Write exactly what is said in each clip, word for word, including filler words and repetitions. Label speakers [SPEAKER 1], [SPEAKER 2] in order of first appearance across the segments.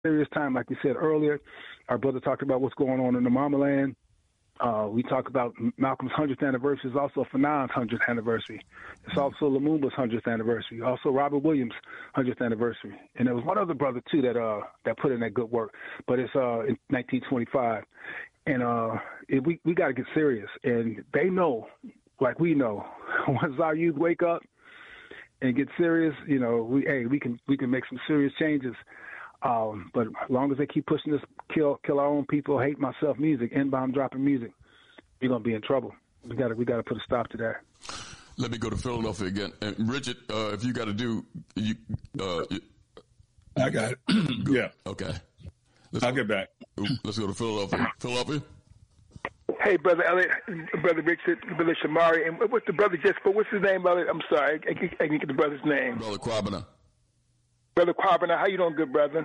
[SPEAKER 1] serious time, like you said earlier. Our brother talked about what's going on in the Mama Land. Uh, we talk about Malcolm's hundredth anniversary. It's also Fanon's hundredth anniversary. It's also Lumumba's hundredth anniversary. Also Robert Williams' hundredth anniversary. And there was one other brother, too, that uh, that put in that good work. But it's uh, in nineteen twenty-five. And uh, it, we, we got to get serious. And they know, like we know, once our youth wake up and get serious, you know, we hey, we can we can make some serious changes. Um, but as long as they keep pushing this kill kill our own people, hate myself music, N-bomb dropping music, we're gonna be in trouble. We gotta we gotta put a stop to that.
[SPEAKER 2] Let me go to Philadelphia again. And Richard, uh, if you got to do, you, uh, you,
[SPEAKER 3] I got it. Yeah.
[SPEAKER 2] Okay. Let's
[SPEAKER 3] I'll
[SPEAKER 2] go,
[SPEAKER 3] get back.
[SPEAKER 2] Let's go to Philadelphia. Philadelphia.
[SPEAKER 4] Hey, Brother Elliot, Brother Richard, Brother Shamari, and what's the brother just for? What's his name, brother? I'm sorry, I can't, I can't get the brother's name.
[SPEAKER 2] Brother Quabana.
[SPEAKER 4] Brother Quabana, how you doing, good brother?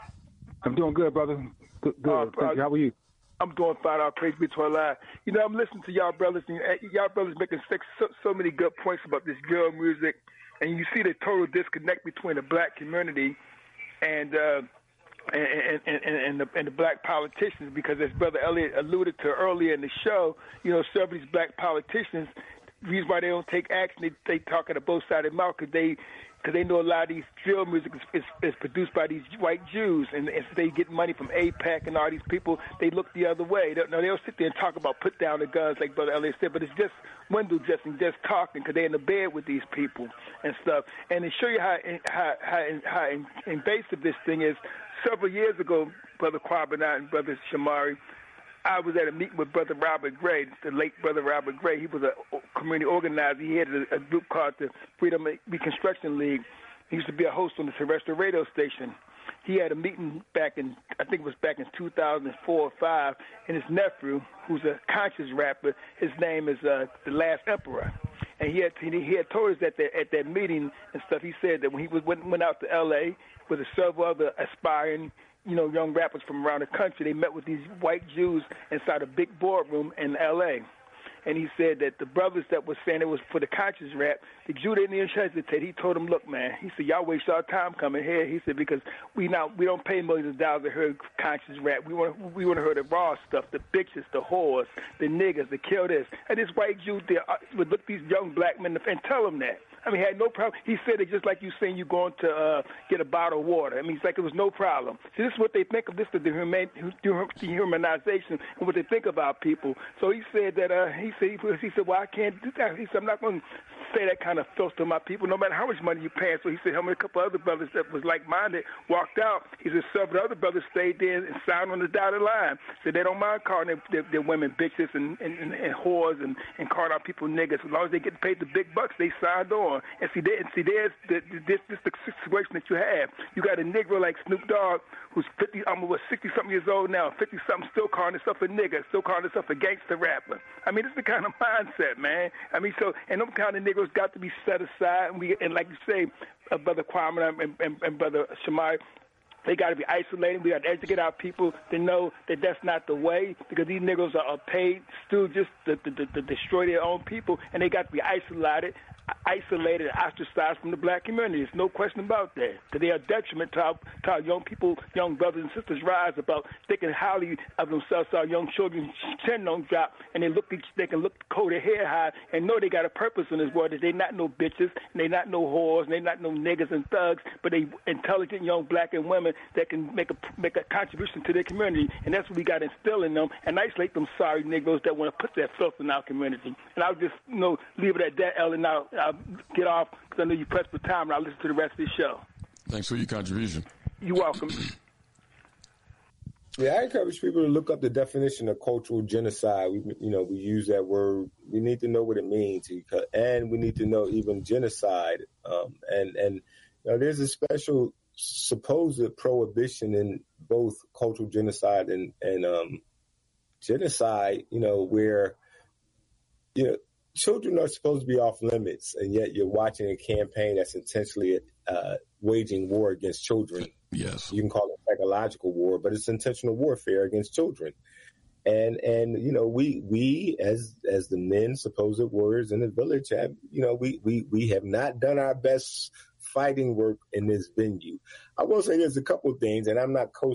[SPEAKER 1] I'm doing good, brother. Good. good.
[SPEAKER 4] Uh,
[SPEAKER 1] Thank you. How are you?
[SPEAKER 4] I'm doing fine. I'll praise be to Allah. You know, I'm listening to y'all brothers, and y'all brothers making so, so many good points about this drill music, and you see the total disconnect between the black community and uh, and, and, and, and, the, and the black politicians, because as Brother Elliot alluded to earlier in the show, you know, some of these black politicians, the reason why they don't take action, they, they talk out of both sides of their mouth, because they because they know a lot of these drill music is, is, is produced by these white Jews, and if they get money from AIPAC and all these people, they look the other way. They, no, they'll sit there and talk about put down the guns, like Brother Elliot said, but it's just window dressing, just talking, because they're in the bed with these people and stuff. And to show you how how how, how invasive this thing is, several years ago, Brother Quabana and Brother Shamari, I was at a meeting with Brother Robert Gray, the late Brother Robert Gray. He was a community organizer. He had a, a group called the Freedom Reconstruction League. He used to be a host on the terrestrial radio station. He had a meeting back in, I think it was back in two thousand four or five, and his nephew, who's a conscious rapper, his name is uh, The Last Emperor. And he had, he had told us that the, at that meeting and stuff, he said that when he was, went, went out to L A with several other aspiring, you know, young rappers from around the country, they met with these white Jews inside a big boardroom in L A And he said that the brothers that was saying it was for the conscious rap, the Jew didn't even hesitate. He told them, look, man, he said, y'all waste our time coming here. He said, because we not we don't pay millions of dollars to hear conscious rap. We want we want to hear the raw stuff, the bitches, the whores, the niggas, the kill this. And this white Jew there would look these young black men and tell them that. I mean, he had no problem. He said it just like you saying you going to uh, get a bottle of water. I mean, it's like it was no problem. So this is what they think of. This is the dehumanization and what they think about people. So he said that, uh, he said, he said, well, I can't do that. He said, I'm not going to say that kind of filth to my people, no matter how much money you pay. So he said, how many a couple other brothers that was like-minded walked out. He said, several other brothers stayed there and signed on the dotted line. So they don't mind calling their, their, their women bitches and, and, and, and whores and, and calling out people niggas. As long as they get paid the big bucks, they signed on. And see, there, and see, there's the, this, this the situation that you have. You got a Negro like Snoop Dogg, who's fifty, almost what, sixty-something years old now, fifty-something, still calling himself a nigga, still calling himself a gangster rapper. I mean, this is the kind of mindset, man. I mean, so, and them kind of Negroes got to be set aside. And, we, and like you say, uh, Brother Kwame and, and, and Brother Shamai, they got to be isolated. We got to educate our people to know that that's not the way, because these niggas are, are paid stooges to, to, to, to destroy their own people, and they got to be isolated, isolated, ostracized from the black community. There's no question about that. Because they are detriment to our, to our young people, young brothers and sisters rise about thinking highly of themselves. So our young children chin don't drop, and they look, they can look, coat their hair high, and know they got a purpose in this world. That they not no bitches, and they not no whores, and they not no niggas and thugs, but they intelligent young black and women that can make a make a contribution to their community, and that's what we got to instill in them and isolate them sorry Negroes that want to put that filth in our community. And I'll just, you know, leave it at that, Ellen. Now I'll get off because I know you pressed for time, and I'll listen to the rest of the show.
[SPEAKER 2] Thanks for your contribution.
[SPEAKER 4] You're welcome.
[SPEAKER 5] Yeah, I encourage people to look up the definition of cultural genocide. We, you know, we use that word. We need to know what it means, and we need to know even genocide. Um, and and you know, there's a special supposed prohibition in both cultural genocide and and um, genocide. You know, where you know children are supposed to be off limits, and yet you're watching a campaign that's intentionally uh, waging war against children.
[SPEAKER 2] Yes,
[SPEAKER 5] you can call it psychological war, but it's intentional warfare against children. And and you know we we as as the men, supposed warriors in the village, have you know we we we have not done our best fighting work in this venue. I will say there's a couple of things, and I'm not co